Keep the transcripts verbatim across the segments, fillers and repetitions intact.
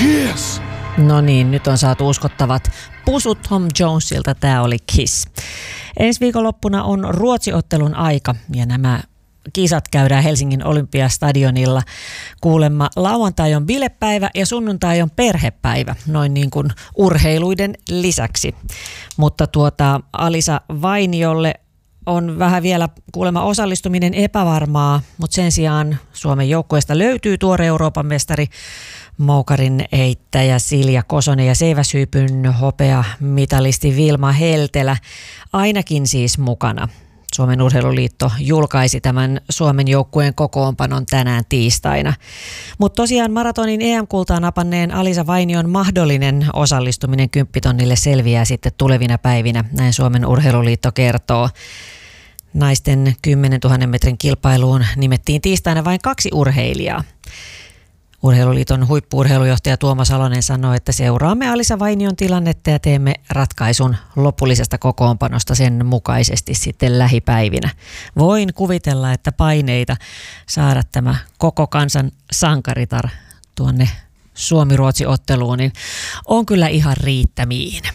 Kiss! No niin, nyt on saatu uskottavat pusut Tom Jonesilta. Tämä oli Kiss. Ensi viikonloppuna on Ruotsi-ottelun aika ja nämä kisat käydään Helsingin Olympiastadionilla. Kuulemma lauantai on bilepäivä ja sunnuntai on perhepäivä, noin niin kuin urheiluiden lisäksi. Mutta tuota Alisa Vainiolle on vähän vielä kuulemma osallistuminen epävarmaa, mutta sen sijaan Suomen joukkueesta löytyy tuore Euroopan mestari moukarin heittäjä Silja Kosonen ja seiväshyypyn hopea mitalisti Vilma Heltelä ainakin siis mukana. Suomen urheiluliitto julkaisi tämän Suomen joukkueen kokoonpanon tänään tiistaina. Mutta tosiaan maratonin E M-kultaa napanneen Alisa Vainion mahdollinen osallistuminen kymppitonnille selviää sitten tulevina päivinä, näin Suomen urheiluliitto kertoo. Naisten kymmenentuhannen metrin kilpailuun nimettiin tiistaina vain kaksi urheilijaa. Urheiluliiton huippu-urheilujohtaja Tuomas Salonen sanoi, että seuraamme Alisa Vainion tilannetta ja teemme ratkaisun lopullisesta kokoonpanosta sen mukaisesti sitten lähipäivinä. Voin kuvitella, että paineita saada tämä koko kansan sankaritar tuonne Suomi-Ruotsi-otteluun niin on kyllä ihan riittämiin.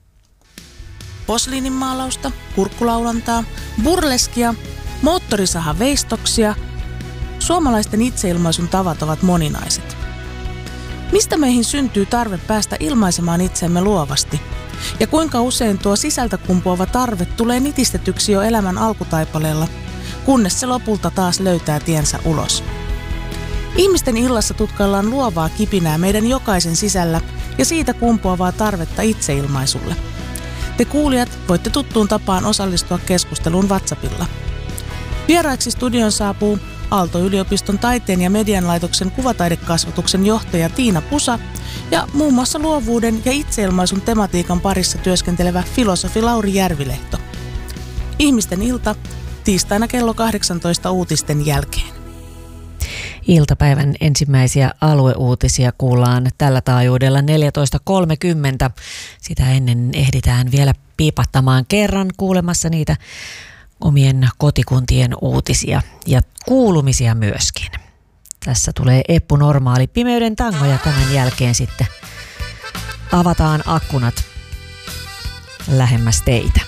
Posliininmaalausta, kurkkulaulantaa, burleskia, moottorisahaveistoksia. Suomalaisten itseilmaisun tavat ovat moninaiset. Mistä meihin syntyy tarve päästä ilmaisemaan itsemme luovasti? Ja kuinka usein tuo sisältä kumpuava tarve tulee nitistetyksi jo elämän alkutaipaleella, kunnes se lopulta taas löytää tiensä ulos? Ihmisten illassa tutkaillaan luovaa kipinää meidän jokaisen sisällä ja siitä kumpuavaa tarvetta itseilmaisulle. Te kuulijat voitte tuttuun tapaan osallistua keskusteluun WhatsAppilla. Vieraiksi studion saapuu Aalto-yliopiston taiteen ja median laitoksen kuvataidekasvatuksen johtaja Tiina Pusa ja muun muassa luovuuden ja itseilmaisun tematiikan parissa työskentelevä filosofi Lauri Järvilehto. Ihmisten ilta tiistaina kello kahdeksantoista uutisten jälkeen. Iltapäivän ensimmäisiä alueuutisia kuullaan tällä taajuudella neljätoista kolmekymmentä. Sitä ennen ehditään vielä piipattamaan kerran kuulemassa niitä omien kotikuntien uutisia ja kuulumisia myöskin. Tässä tulee Eppu Normaali Pimeyden tango ja tämän jälkeen sitten avataan akkunat lähemmäs teitä.